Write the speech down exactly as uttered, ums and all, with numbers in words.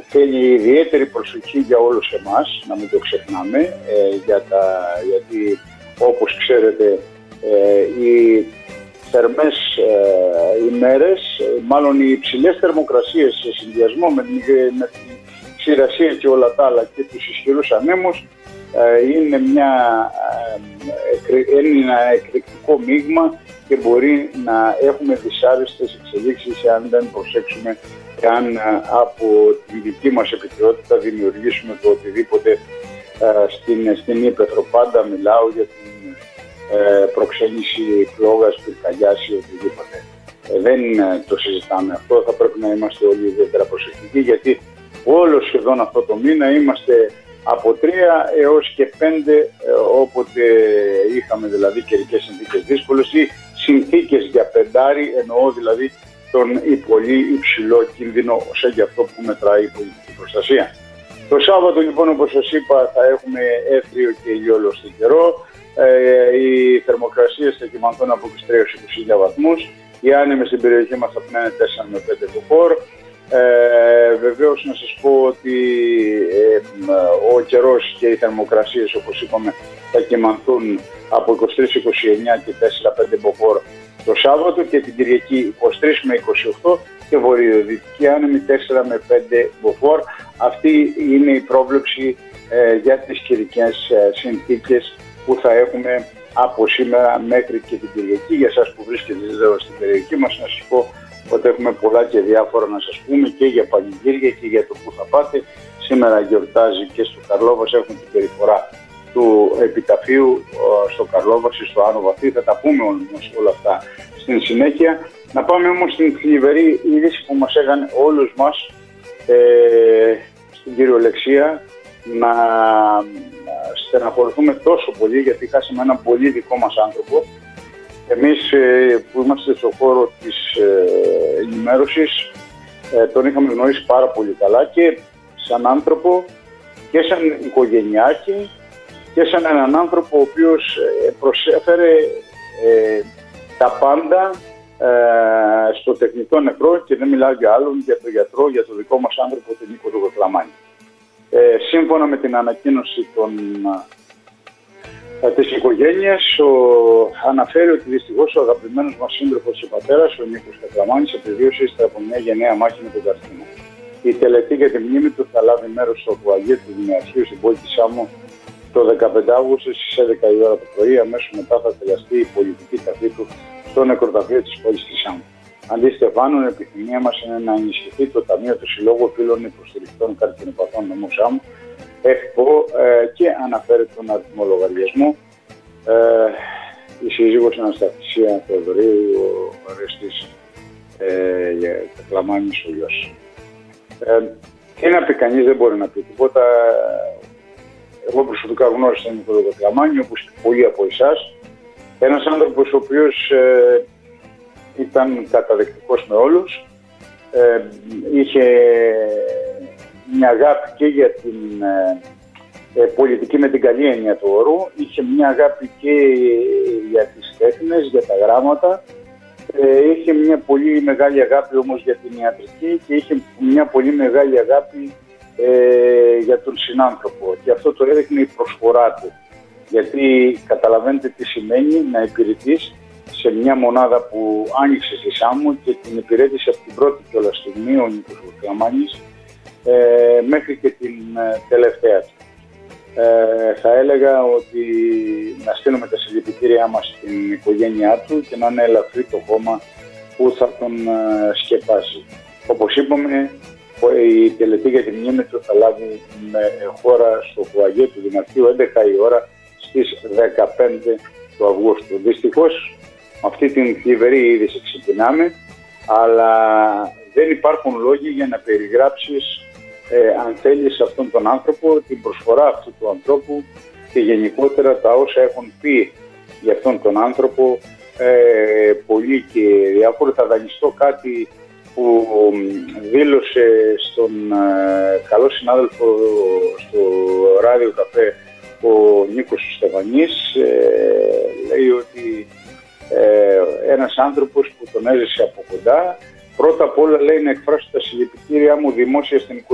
θέλει ιδιαίτερη προσοχή για όλους εμάς, να μην το ξεχνάμε, ε, για τα, γιατί όπως ξέρετε ε, οι θερμές ε, ημέρες, μάλλον οι υψηλές θερμοκρασίες σε συνδυασμό με, με τη ξηρασία και όλα τα άλλα και τους ισχυρούς ανέμους ε, είναι, μια, ε, είναι ένα εκρηκτικό μείγμα και μπορεί να έχουμε δυσάρεστες εξελίξεις αν δεν προσέξουμε, αν από την δική μας επικαιρότητα δημιουργήσουμε το οτιδήποτε ε, στην, στην Ήπεθρο. Πάντα μιλάω για την ε, προξένηση φλόγας, πυρκαγιάς ή οτιδήποτε. Ε, δεν το συζητάμε αυτό, θα πρέπει να είμαστε όλοι ιδιαίτερα προσεκτικοί, γιατί όλο σχεδόν αυτό το μήνα είμαστε από τρία έως και πέντε, ε, όποτε είχαμε δηλαδή καιρικές συνθήκες δύσκολες ή συνθήκες για πεντάρι, εννοώ δηλαδή τον πολύ υψηλό κίνδυνο σε για αυτό που μετράει η πολιτική προστασία. Το Σάββατο λοιπόν, όπως σας είπα, θα έχουμε εύθριο και ηλιόλωστο καιρό. Ε, οι θερμοκρασίες θα κυμανθούν από είκοσι τρία έως είκοσι εννέα βαθμούς. Οι άνεμοι στην περιοχή μας θα πνέουν τέσσερα με πέντε μποφόρ. Ε, βεβαίως να σας πω ότι ε, ο καιρός και οι θερμοκρασίες, όπως είπαμε, θα κυμανθούν από είκοσι τρία με είκοσι εννέα και τέσσερα με πέντε μποφόρ το Σάββατο, και την Κυριακή είκοσι τρία με είκοσι οκτώ και βορειοδυτική άνεμη τέσσερα με πέντε μποφόρ. Αυτή είναι η πρόβλεψη ε, για τις καιρικές ε, συνθήκες που θα έχουμε από σήμερα μέχρι και την Κυριακή. Για εσάς που βρίσκεστε εδώ στην περιοχή μας, να σας πω ότι έχουμε πολλά και διάφορα να σας πούμε και για πανηγύρια και για το που θα πάτε. Σήμερα γιορτάζει και στο Καρλόβας, έχουμε την περιφορά του επιταφείου στο Καρλόβαση, στο Άνω Βαθύ. Θα τα πούμε όμως όλα αυτά στην συνέχεια. Να πάμε όμως στην θλιβερή είδηση που μας έκανε όλους μας ε, στην κυριολεξία να στεναχωρηθούμε τόσο πολύ, γιατί χάσαμε έναν πολύ δικό μας άνθρωπο. Εμείς ε, που είμαστε στον χώρο της ε, ενημέρωσης ε, τον είχαμε γνωρίσει πάρα πολύ καλά και σαν άνθρωπο και σαν οικογενειάρχη και σαν έναν άνθρωπο ο οποίος ε, προσέφερε ε, τα πάντα ε, στο τεχνητό νεκρό, και δεν μιλάω για άλλον, για τον γιατρό, για τον δικό μας άνθρωπο, τον Νίκο Κοκλαμάνη. Ε, σύμφωνα με την ανακοίνωση των, ε, της οικογένειας, ο, αναφέρει ότι δυστυχώς ο αγαπημένος μας σύντροφος και πατέρας, ο Νίκος Κοκλαμάνης, επιβίωσε ύστερα από μια γενναία μάχη με τον καρκίνο. Η τελετή για τη μνήμη του θα λάβει μέρος στο Φουαγέ του Δημιουργείου στην πόλη της Σάμου το δεκαπέντε Αυγούστου στις έντεκα η ώρα το πρωί. Αμέσως μετά θα τελειαστεί η πολιτική ταφή του στο νεκροταφείο της πόλης της Σάμου. Αντί Στεφάνου, η επιθυμία μας είναι να ενισχυθεί το Ταμείο του Συλλόγου Φίλων Υποστηρικτών Καρκινοπαθών νομού Σάμου, ΕΦΠΟ, ε, και αναφέρει τον αριθμό λογαριασμό. Ε, η σύζυγος Αναστασία Θεοδωρίου, ο αρεστής ε, Κοκλαμάνης, ο γιος. Ε, τι να πει κανείς, δεν μπορεί να πει τίποτα. Εγώ προσωπικά γνώρισα τον Νίκο Κοκλαμάνη, όπως πολλοί από εσάς. Ένας άνθρωπος ο οποίος ε, ήταν καταδεκτικός με όλους. Ε, είχε μια αγάπη και για την ε, πολιτική με την καλή έννοια του όρου. Είχε μια αγάπη και για τις τέχνες, για τα γράμματα. Ε, είχε μια πολύ μεγάλη αγάπη όμως για την ιατρική και είχε μια πολύ μεγάλη αγάπη ε, για τον συνάνθρωπο. Και αυτό το έδειχνε η προσφορά του. Γιατί καταλαβαίνετε τι σημαίνει να υπηρετείς σε μια μονάδα που άνοιξε στη Σάμου και την υπηρέτησε από την πρώτη κιόλας στιγμή ο Νίκος Κοκλαμάνης ε, μέχρι και την ε, τελευταία του. Ε, θα έλεγα ότι να στείλουμε τα συλληπιτήριά μας στην οικογένειά του και να είναι ελαφρύ το χώμα που θα τον ε, σκεπάσει. Όπως είπαμε, η τελετή για τη μνήμη του θα λάβει με χώρα στο Φουαγέ του Δημαρχείου έντεκα η ώρα στις δεκαπέντε του Αυγούστου. Δυστυχώς αυτή την θλιβερή είδηση ξεκινάμε, αλλά δεν υπάρχουν λόγοι για να περιγράψεις ε, αν θέλεις αυτόν τον άνθρωπο, την προσφορά αυτού του ανθρώπου και γενικότερα τα όσα έχουν πει για αυτόν τον άνθρωπο ε, πολύ και διάφορα. Θα δανειστώ κάτι που δήλωσε στον ε, καλό συνάδελφο στο ράδιο καφέ ο Νίκος Στεφανής. Ε, λέει ότι ε, ένας άνθρωπος που τον έζησε από κοντά, πρώτα απ' όλα λέει να εκφράσω τα συλληπιτήριά μου δημόσια στην οικογένεια